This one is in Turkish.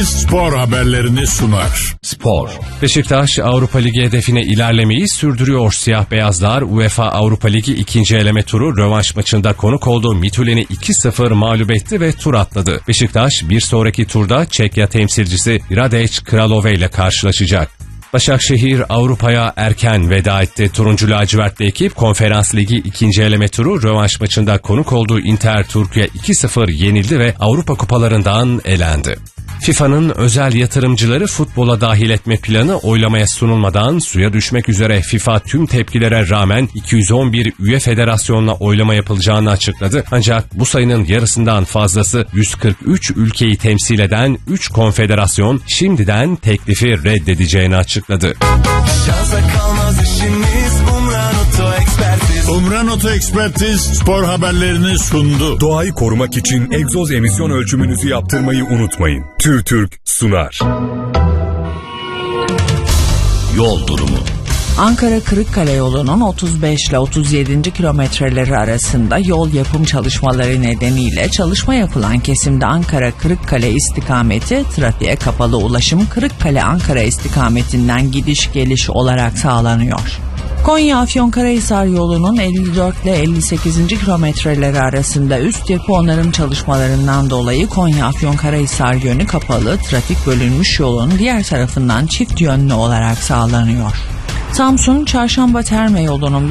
spor haberlerini sunar. Spor. Beşiktaş Avrupa Ligi hedefine ilerlemeyi sürdürüyor. Siyah beyazlar UEFA Avrupa Ligi ikinci eleme turu rövanş maçında konuk olduğu Midtjylland'i 2-0 mağlup etti ve tur atladı. Beşiktaş bir sonraki turda Çekya temsilcisi Hradec Kralove ile karşılaşacak. Başakşehir Avrupa'ya erken veda etti. Turuncu lacivertli ekip Konferans Ligi ikinci eleme turu rövanş maçında konuk olduğu Inter Turku'ya 2-0 yenildi ve Avrupa kupalarından elendi. FIFA'nın özel yatırımcıları futbola dahil etme planı oylamaya sunulmadan suya düşmek üzere. FIFA tüm tepkilere rağmen 211 üye federasyonla oylama yapılacağını açıkladı. Ancak bu sayının yarısından fazlası 143 ülkeyi temsil eden 3 konfederasyon şimdiden teklifi reddedeceğini açıkladı. Umran Oto Ekspertiz spor haberlerini sundu. Doğayı korumak için egzoz emisyon ölçümünüzü yaptırmayı unutmayın. TÜRTÜRK sunar. Yol durumu. Ankara-Kırıkkale yolunun 35 ile 37. kilometreleri arasında yol yapım çalışmaları nedeniyle çalışma yapılan kesimde Ankara-Kırıkkale istikameti trafiğe kapalı, ulaşım Kırıkkale-Ankara istikametinden gidiş geliş olarak sağlanıyor. Konya-Afyonkarahisar yolunun 54 ile 58. kilometreleri arasında üst yapı onarım çalışmalarından dolayı Konya-Afyonkarahisar yönü kapalı, trafik bölünmüş yolun diğer tarafından çift yönlü olarak sağlanıyor. Samsun Çarşamba Terme yolunun